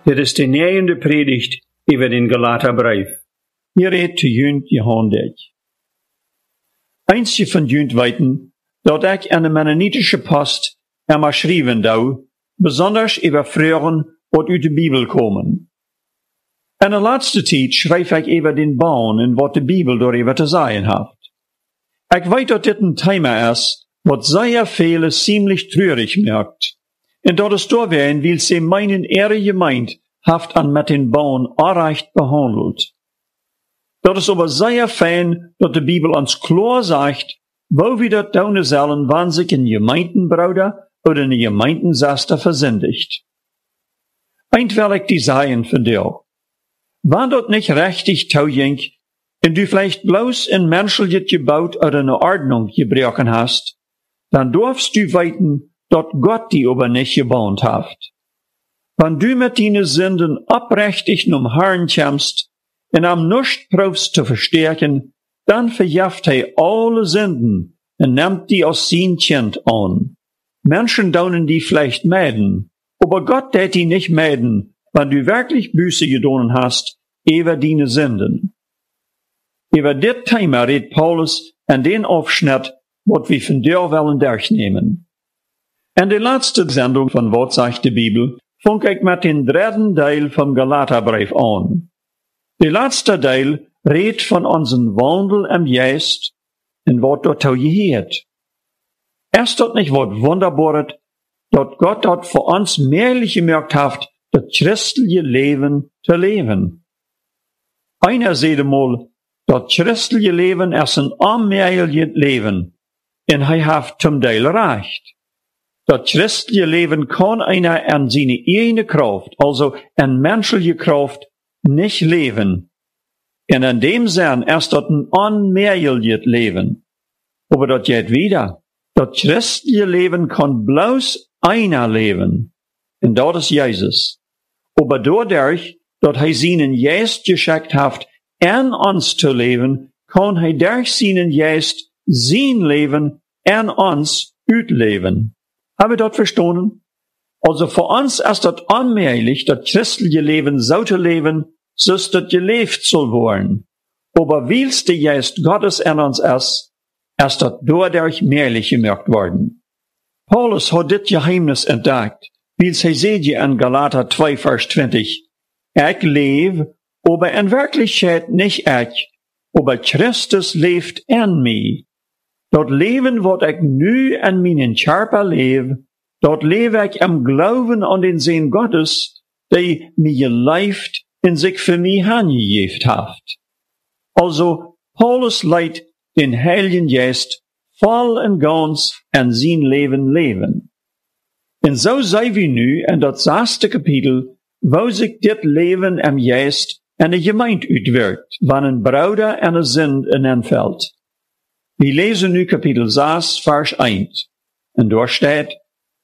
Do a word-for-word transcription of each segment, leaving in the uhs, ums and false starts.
Dit is de negende predigt over den Galaterbrief. Hier redt te junt Johannes. Eensje van junt weten dat ik aan de Mennonitische post immer schrijven dou, besonders over vragen wat uit de Bibel komen. En de laatste tijd schrijf ik over den Baum en wat de Bibel daarover te zeggen heeft. Ik weet dat dit een thema is, wat zeer vele ziemlich treurig maakt. En dat is doorween, wil ze meinen ihre Gemeinde haft an met den Baum onrecht behandelt. Dat is aber zeer fijn dat de Bibel ons klar zegt, wo wir dat doen zullen, wanneer zich een Gemeindenbruder oder een Gemeindensaster versindigt. Eint wil ik die zeggen van dir. Wanneer dat nicht richtig toeging, en du vielleicht bloß in menschliches Gebot oder eine Ordnung gebrochen hast, dann darfst du weten, dat Gott die aber nicht gebaut hat. Wenn du mit deinen Sünden oprechtig zum Herrn kommst und am nicht proefst zu verstärken, dann verjaft er alle Sünden und nimmt die als sein Kind an. Menschen daunen die vielleicht meiden, aber Gott tät die nicht meiden, wenn du wirklich Buße getan hast über deine Sünden. Über dit Thema redt Paulus in den Aufschnitt, wat wir von dir wollen durchnehmen. In der letzten Sendung von Wat sagt die Bibel, fang ich mit den dritten Teil vom Galaterbrief an. Der letzte Teil redt von unserem Wandel im Geist und wat dort gehört. Erst dort nicht wat Wunderbares, dort Gott dort für uns mehrlich gemerkt hat, das christliche Leben zu leben. Einer sagte mal, das christliche Leben ist ein allmähliches Leben, und er hat zum Teil recht. Das christliche Leben kann einer an seine eigene Kraft, also an menschliche Kraft, nicht leben. Und in dem Sinn ist das ein unmehrliches Leben. Aber das geht wieder. Das christliche Leben kann bloß einer leben. Und das ist Jesus. Aber dadurch, dass er seinen Geist geschickt hat, an uns zu leben, kann er durch seinen Geist sein Leben an uns utleben. Haben wir das verstanden? Also für uns ist das unmöglich, das christliche Leben so zu leben, so dass das gelebt soll werden. Aber weil der Geist Gottes in uns ist, ist das dadurch möglich gemacht worden. Paulus hat das Geheimnis entdeckt, weil er sagt in Galater zwei, Vers zwanzig, ich lebe, aber in Wirklichkeit nicht ich, aber Christus lebt in mir. Dat Leben, wat ik nu in mijn Körper lebe, dat lebe ik im Glauben an den Sohn Gottes, der mir gelebt und sich für mich hingegeben hat. Also, Paulus leidt den Heiligen Geist voll und ganz in sein Leben leben. Und so sei wir nu in das sechste Kapitel, wo sich dit Leben im Geist in de Gemeinde uitwerkt, wanneer een Bruder en een Sünd inenfällt. Wir lesen nu Kapitel sechs, Vers eins. Und dort steht,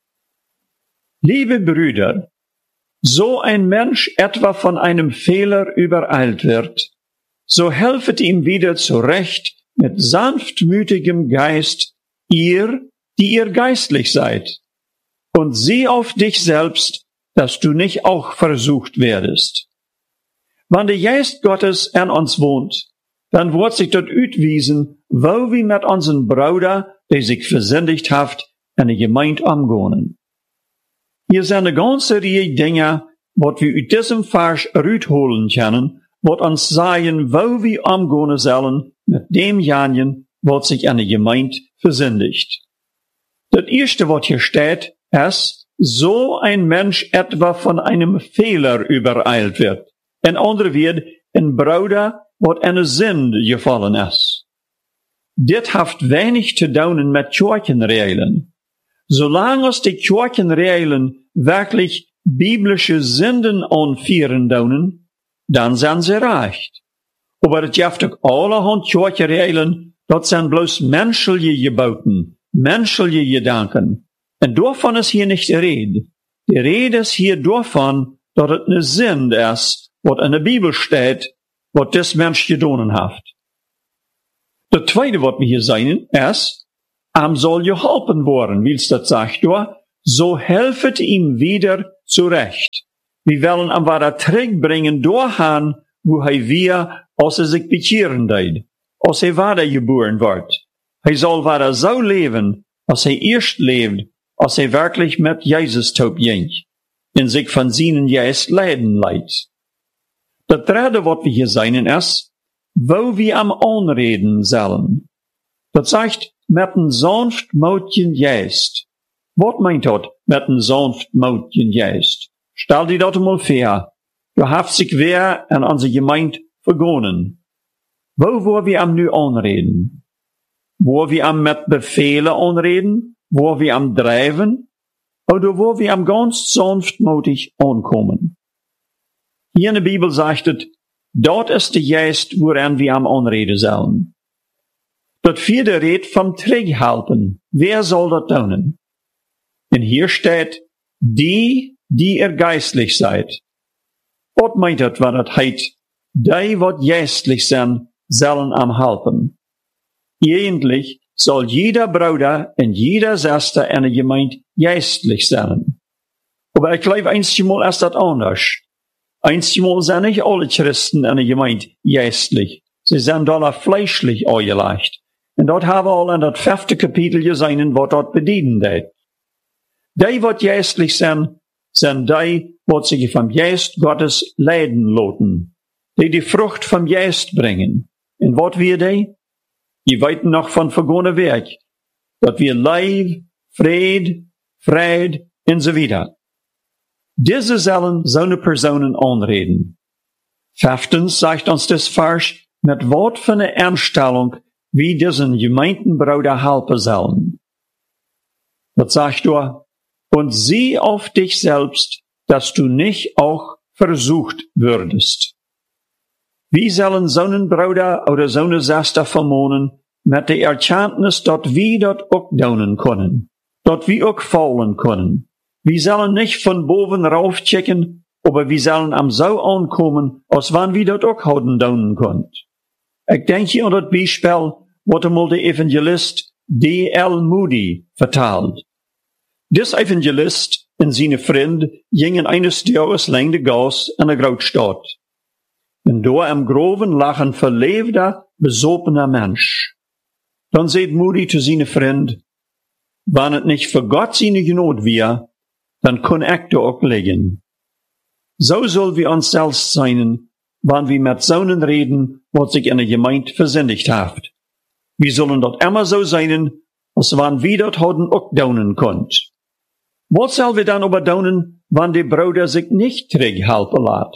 liebe Brüder, so ein Mensch etwa von einem Fehler übereilt wird, so helfet ihm wieder zurecht mit sanftmütigem Geist, ihr, die ihr geistlich seid, und sieh auf dich selbst, dass du nicht auch versucht werdest. Wenn der Geist Gottes in uns wohnt, dann wird sich dort uitwiesen, wo wir mit unseren Bruder, der sich versündigt hat, in der Gemeinde umgehen. Hier sind eine ganze Reihe Dinge, was wir aus diesem Vers rausholen können, was uns sagen, wo wir umgehen sollen mit demjenigen, was sich in der Gemeinde versündigt. Das erste, was hier steht, ist, so ein Mensch etwa von einem Fehler übereilt wird. In andere wird, ein Bruder, wat eine Sünde gefallen ist. Dit haft wenig te doen met Kirchenregeln. Solange es die Kirchenregeln wirklich biblische Sünden anführen doen, dann sind sie recht. Aber es gibt auch allerhand Kirchenregeln, das sind bloß menschliche Geboten, menschliche Gedanken. Und davon ist hier nicht die Rede. Die Rede ist hier davon, dass es eine Sünde ist, was in der Bibel steht, was das Mensch getan hat. Das zweite, was wir hier sehen, ist, am soll geholfen worden, wie es das sagt, so helfet ihm wieder zurecht. wir wollen am Vater terugbringen doorgaan, wo hij weer, als er sich bekehren deed, als hij weitergeboren wordt. Hij zal weiter so leben, als hij eerst lebt, als hij wirklich mit Jesus taub ging, en sich von seinen Geist leiden leidt. Dat derde wat we hier zijn is, wo wir am aanreden zullen. Dat zegt, met een sanftmütigen Geist. Wat meint dat, met een sanftmütigen Geist? Stel dir dat mal vor. Du hast sich wer an onze Gemeinde vergonnen. Wo wo wir am nu aanreden? Wo wir am mit Befehle aanreden? Wo wir am drijven? Oder wo wir am ganz sanftmütig ankommen? Hier in der Bibel sagt es, dort ist der Geist, woran wir am aanreden sollen. Dat vierde redt vom Terughelpen. Wer soll dat doen? En hier steht, die, die er geistlich seid. Wat meint dat, wat dat heet? Die, wat geistlich zijn, zullen am helpen. Eigentlich soll jeder Bruder en jeder Schwester in der Gemeinde geistlich sein. Aber ich glaube, einmal ist das anders. Einmal sind nicht alle Christen in der Gemeinde geistlich. Sie sind alle fleischlich angelegt. Und dort haben wir all in das fünfte Kapitel gesehen, was dort bedienen wird. Die, wat geistlich sind, sind die, wat sich vom Geist Gottes leiden lassen. Die die Frucht vom Geist bringen. Und wat wir die? Die weiten noch von vergangenen Werk. Dat wir Leib, Fried, Fried und so weiter. Diese sollen so eine Personen anreden. Fünftens sagt uns das Vers, mit wat für eine Einstellung, wie diesen Gemeindenbruder helfen sollen. Das sagt du, und sieh auf dich selbst, dass du nicht auch versucht würdest. Wie sollen so einen Bruder oder so eine Schwester vermonen, mit der Erkenntnis, dass wir dort auch daunen können, dass wir auch fallen können. Wir sollen nicht von boven rauf checken, aber wir sollen am so ankommen, als wann wir dort auch houden daunen können. Ich denke an das Beispiel, was einmal der Evangelist D L Moody vertelt. Dis Evangelist en seine Freund gingen eines Tages lang de Gas in der Grootstad. En door am Groven lag een verleefder, besopener Mensch. Dann sagt Moody zu seine Freund, wann het nicht für Gott seine Genot wär, dann kun ich da auch liegen. So soll wir uns selbst sein, wann wir mit Sohnen reden, was sich in der Gemeinde versündigt haft. Wir sollen dort immer so sein, als wann wir dort hoden auch daunen konnt. Was soll wir dann aber daunen, wann der Bruder sich nicht terughelpen laat?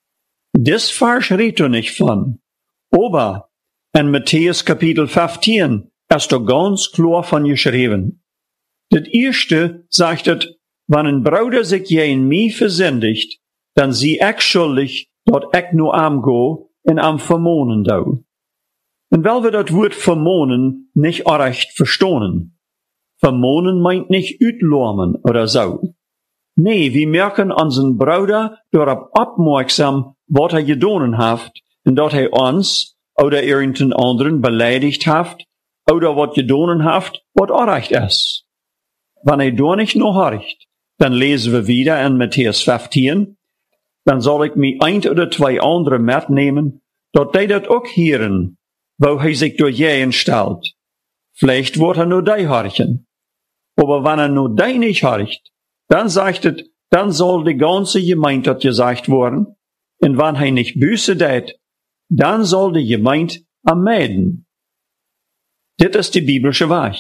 Dis Vers redt er nicht von. Aber in Matthäus Kapitel fünfzehn ist er ganz klar von geschrieben. Das erste sagt es, wenn ein Bruder sich gegen mich versündigt, dann sie ich schuldig, dort ich nur am go und am vermonen dau. Und weil wir das Wort vermonen nicht recht verstehen. Vermonen meint nicht ütlormen oder so. Nee, wir merken unseren Bruder darauf aufmerksam, was er gedonen hat, und dass er uns oder irgendeinen anderen beleidigt hat, oder was gedonen hat, was recht ist. Wenn er da nicht noch horcht, dann lesen wir wieder in Matthäus fünfzehn, dann soll ich mir ein oder zwei andere mitnehmen, dass die das auch hören, wo er sich durch jeden stellt. Vielleicht wird er nur die horchen. Aber wenn er nur die nicht horcht, dann sagt es, dann soll die ganze Gemeinde das gesagt worden, und wenn er nicht Büße tät, dann soll die Gemeinde am meiden. Das ist die biblische Weg.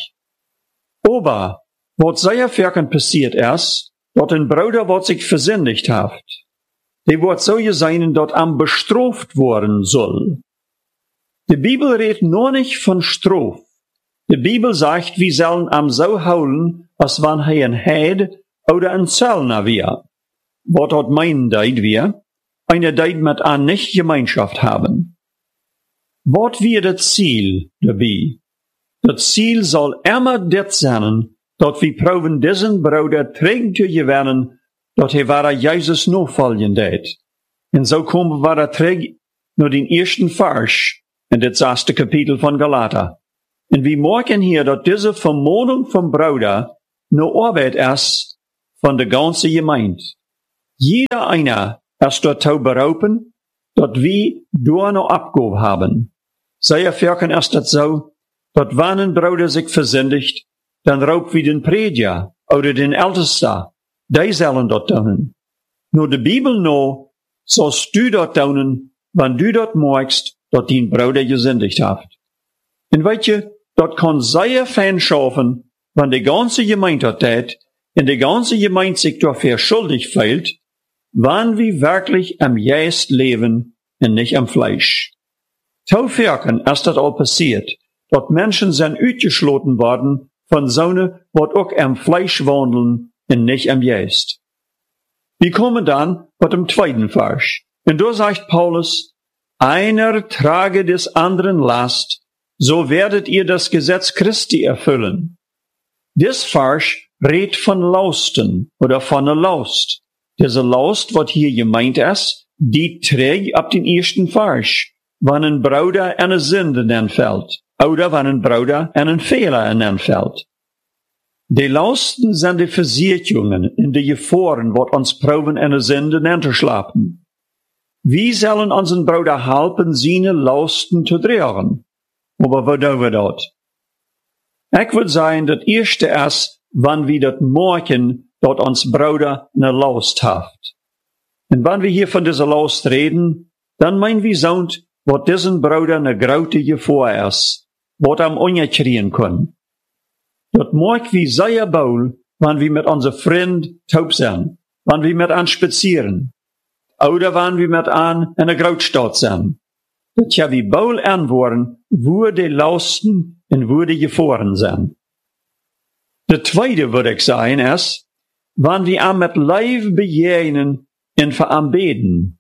Aber, was sehr verken passiert ist, dass ein Bruder, was sich versündigt hat, der wird so sein, dass am bestraft worden soll. Die Bibel redet nur nicht von Straf. Die Bibel sagt, wir sollen am so holen, als wenn er ein Heid oder ein Zöllner wär. Was dort meinen deid wir? Eine deid mit an nicht Gemeinschaft haben. Was wir das Ziel dabei? Das Ziel soll immer das sein, dass wir proben diesen Bruder trägen zu gewinnen, dass er wahre Jesus nachfolgen det. Und so kommen wir da träg nur den ersten Vers in das erste Kapitel von Galater. Und wir merken hier, dass diese Vermahnung vom Bruder nur Arbeit ist von der ganzen Gemeinde. Jeder einer ist dort zu beraupen, dort wie door noch abgehoben haben. Sei er firken ist das so, dort wann ein Bruder sich versündigt, dann raubt wie den Prediger oder den Ältester, die sollen dort tun. Nur die Bibel no, sollst du dort tun, wenn du dort magst, dort den Bruder gesündigt habt. Und weißt je, dort kann sehr fein schaffen, wenn die ganze Gemeinde dort tät, und die ganze Gemeinde sich dafür schuldig fühlt, wann wir wirklich am Geist leben und nicht am Fleisch. Zu Firken ist das all passiert, dort Menschen sind ausgeschlossen worden von Sonne, wat auch am Fleisch wandeln und nicht am Geist. Wir kommen dann mit dem zweiten Vers. Und da sagt Paulus, einer trage des anderen Last, so werdet ihr das Gesetz Christi erfüllen. Dies Vers redet von Lausten oder von einer Laust. Diese Laust, was hier gemeint ist, die trägt ab den ersten Vers, wenn ein Bruder eine Sünde entfällt, oder wenn ein Bruder einen Fehler entfällt. Die Lausten sind die Versicherungen in die Gefahren, wat uns proben eine Sünde entschlappen. Wie sollen unseren Bruder helfen, seine Lausten zu tragen? Aber wo tun wir das? Ich würde sagen, das erste ist, wenn wir das merken, dass uns Bruder eine Laust haft. Und wenn wir hier von dieser Laust reden, dann meinen wir so, was diesen Bruder eine große Gefahr ist, was am unkriegen können. Das mag wie sehr wohl, wenn wir mit unserem Freund taub sind, wenn wir mit an spazieren, oder wenn wir mit an in der Großstadt sind. Das ja wie wohl antworten, wo die Lausten und wo die Gefahren sind. Der zweite, würde ich sagen, ist, wenn wir am mit Leib begegnen und veranbeten.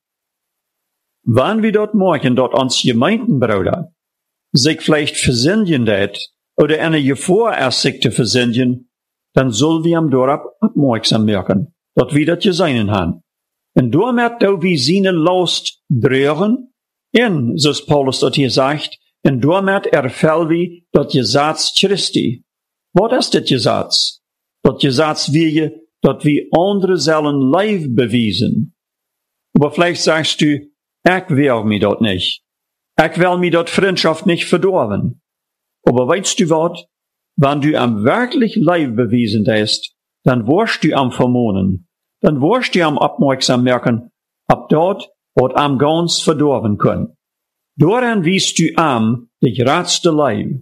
Wenn wir dort morgen, dort uns Gemeindenbrüder, sich vielleicht versündigen dat, oder eine Gefahr ist, sich zu versündigen, dann soll wir am Dorf aufmerksam merken, dort wir das gesehen haben. Und damit, da wir seine Last drügen, in, so Paulus dort hier sagt, und damit erfällt wir das Gesetz Christi. Was ist das Gesetz? Das Gesetz wir, dass wir andere sollen Leib bewiesen. Aber vielleicht sagst du, ich will mir dort nicht. Ich will mir dort Freundschaft nicht verdorben. Aber weißt du was? Wenn du am wirklich Leib bewiesen bist, dann wirst du am vermohnen. Dann wirst du am aufmerksam merken, ab dort, was am ganz verdorben können. Daran wiest du am, dich ratste Leib.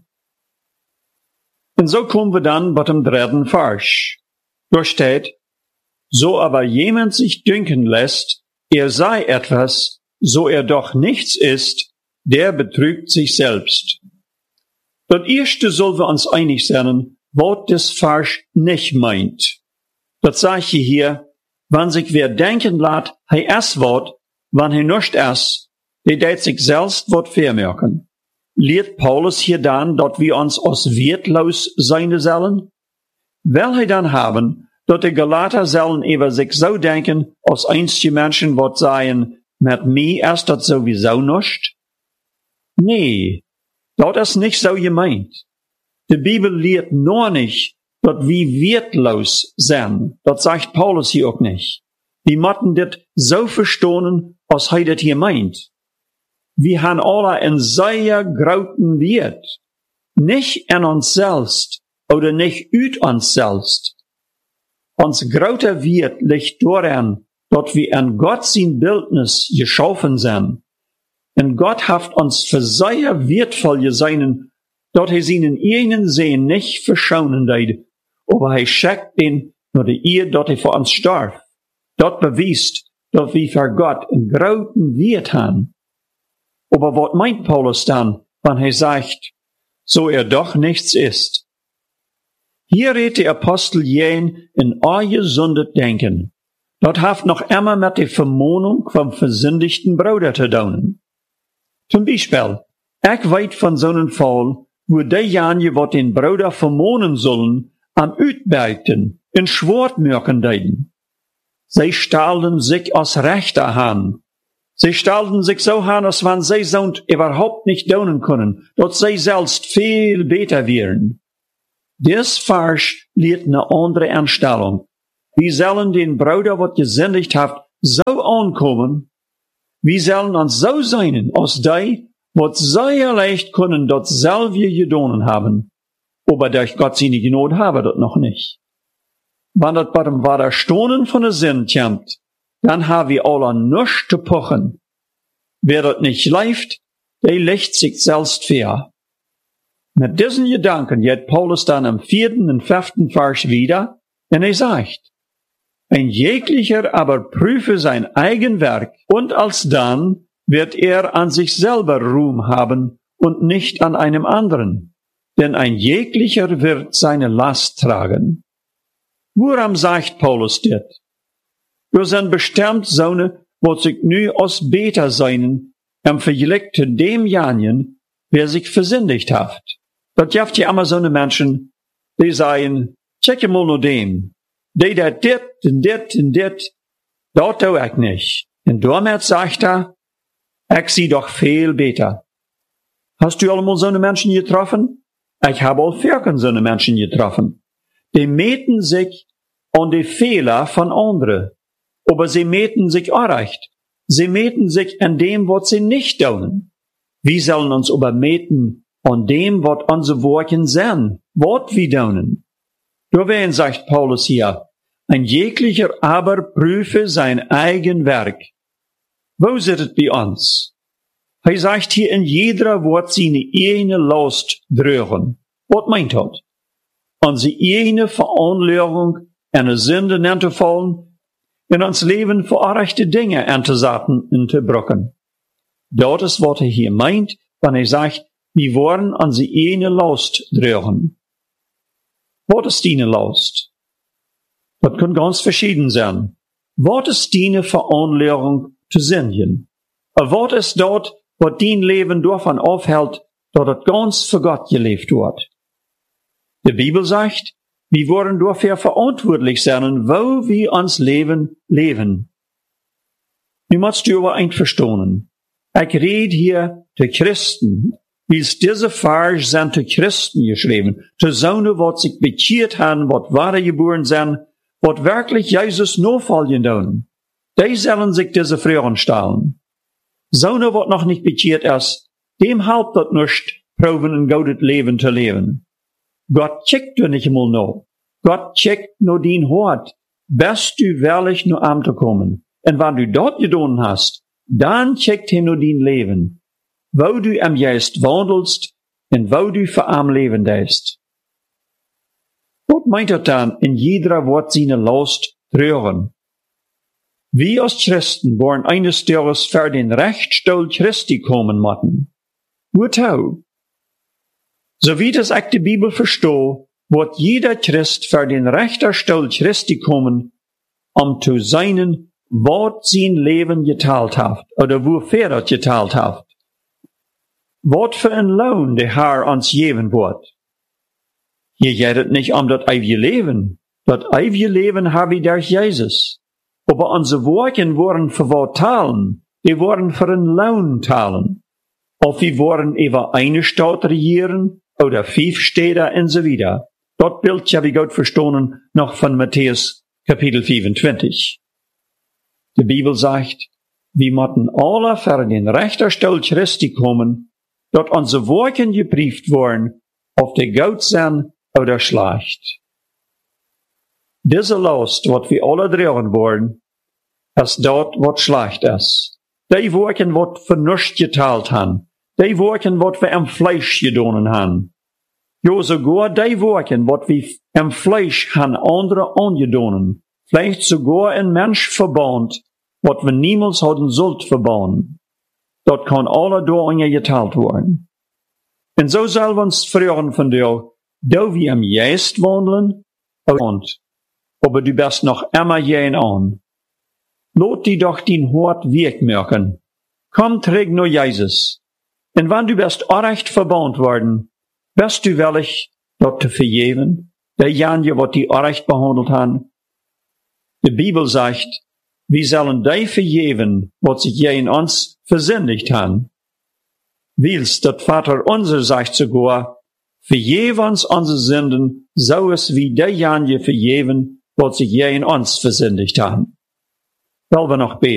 Und so kommen wir dann mit dem dritten Vers. Da steht, so aber jemand sich dünken lässt, er sei etwas, so er doch nichts ist, der betrügt sich selbst. Das erste soll wir uns einig sein, was das Vers nicht meint. Das sage ich hier, wenn sich wer denken lässt, hey es wat, wenn er nicht es, der deit sich selbst wat vermerken. Lehrt Paulus hier dann, dass wir uns aus wertlos sein sollen? Will er dann haben, dass die Galater sollen über sich so denken, als einzige Menschen, wat sagen, mit mir ist das sowieso nicht? Nee, das ist nicht so gemeint. Die Bibel lehrt nur nicht, dass wir wertlos sind. Das sagt Paulus hier auch nicht. Wir müssen das so verstehen, als er das hier meint. Wir haben alle einen sehr großen Wert. Nicht in uns selbst oder nicht ut uns selbst. Uns großer Wert liegt daran, dass wir in Gott sein Bildnis geschaffen sind. Und Gott hat uns für sehr wertvoll gesehen, dass er seinen eigenen Sehen nicht verschonen wird, aber er schickt ihn nur die Ehe, dass er für uns starb. Das beweist, dass wir für Gott einen großen Wert haben. Aber was meint Paulus dann, wenn er sagt, so er doch nichts ist? Hier redet der Apostel jen in ungesundet Denken. Das hat noch immer mit der Vermohnung vom versündigten Bruder zu tun. Zum Beispiel, ich weiß von so einem Fall, wo diejenigen, die den Bruder vermohnen sollen, am Utbeiten in Schwortmürken deuten. Sie stahlen sich aus rechter Hand. Sie stahlen sich so an, als wenn sie so überhaupt nicht tun können, dass sie selbst viel besser wären. Dies Vers lehrt eine andere Anstellung. Wir sollen den Bruder, was gesündigt hat, so ankommen, wir sollen uns so sein, als die, was sehr leicht können, dort selber gedonen haben, aber durch Gott seine Gnade haben das noch nicht. Wenn das bei dem Widerstonen von der Sinn kommt, dann haben wir alle nichts zu pochen. Wer das nicht läuft, der legt sich selbst fair. Mit diesen Gedanken geht Paulus dann im vierten und fünften Vers wieder, und er sagt, ein jeglicher aber prüfe sein eigen Werk, und alsdann wird er an sich selber Ruhm haben und nicht an einem anderen. Denn ein jeglicher wird seine Last tragen. Woran sagt Paulus dit? Wir sind bestimmt Söhne, wo sich nu als beter seinen, im Vergleich zu dem Janien, wer sich versündigt hat. Das jaft ja immer so eine Menschen, die sagen, check mal nur dem, die dat dit und dit und dit, dort tu ich nicht. Und damit sagt er, ich sie doch viel beter. Hast du allemal so eine Menschen getroffen? Ich habe auch vierken so eine Menschen getroffen. Die meten sich an die Fehler von anderen. Aber sie meten sich auch recht. Sie meten sich an dem, was sie nicht tun. Wir sollen uns aber meten an dem, was unsere Worte sind, was wir tun. Darum sagt Paulus hier, ein jeglicher aber prüfe sein eigen Werk. Wo sitzt es bei uns? Er sagt hier in jeder Wort seine eigene Last drügen. Was meint das? Unsere eigene Veranlagung, eine Sünde anzufallen, in uns Leben verursachte Dinge anzusaten und zu brücken. Das ist, was er hier meint, wenn er sagt, wir wollen unsere eigene Last drügen. Was ist deine Last? Das kann ganz verschieden sein. Was ist deine Veranlagung zu sündigen? Was ist dort, was dein Leben davon aufhält, dass es ganz für Gott gelebt wird? Die Bibel sagt, wir wollen dafür verantwortlich sein, wo wir uns Leben leben. Du musst du aber eins verstehen. Ich rede hier zu Christen, wie es diese Vers sind zu Christen geschrieben, zu Söhne, was sich bekehrt haben, was wahre geboren sind, was wirklich Jesus nachfolgen tun. Die sollen sich diese Fragen stellen. Söhne, was noch nicht bekehrt ist, dem halbt das nicht, proben ein gutes Leben zu leben. Gott checkt du nicht einmal noch. Gott checkt nur dein Hort. Bist du wirklich nur am zu kommen? Und wenn du dort getan hast, dann checkt er nur dein Leben. Wo du am Geist wandelst und wo du für am Leben deist. Was meint er dann in jeder Wort seine Last trüren? Wir als Christen wollen eines Tages für den Rechtsstuhl Christi kommen müssen. Wozu? So wie das ich die Bibel verstehe, wird jeder Christ für den Richterstuhl Christi kommen, um zu seinen, was sein Leben geteilt hat, oder wofür er geteilt hat. Was für ein Lohn der Herr uns geben wird. Hier geht es nicht um das ewige Leben. Das ewige Leben habe ich durch Jesus. Aber unsere Worte wurden für was teilen, die wurden für einen Lohn teilen. Ob wir wollen über eine Stadt regieren, oder fünf Städte und so weiter. Dort Bild habe ich gut verstanden, noch von Matthäus Kapitel fünfundzwanzig. Die Bibel sagt, wir müssen alle für den Richterstuhl Christi kommen, dort unsere Worte geprüft worden, ob die gut sind oder schlecht. Diese Last, was wir alle drehen wollen, ist dort, was schlecht ist. Die Worte, was für nichts geteilt haben, die Worte, was wir im Fleisch gedonen haben. Ja, sogar die Worte, was wir im Fleisch haben andere angedonen. Vielleicht sogar ein Mensch verbannt, was wir niemals haben sollt verbannen. Dort kann alle Dinge geteilt werden. Und so soll wir uns fragen von dir, da wir im Geist wandeln, und, aber du bist noch immer jen an. Lot die doch den Hort wegmerken. Komm, träg nur Jesus. Und wenn du bist recht verbannt worden, bist du willig, dort zu vergeben, der Janje, wat die recht behandelt haben? Die Bibel sagt, wir sollen die vergeben, was sich je in uns versündigt haben. Wils, dat Vater unser sagt sogar, vergib uns unsere Sünden, so es wie der Janje vergeben, was sich je in uns versündigt haben. Wel we nog beten.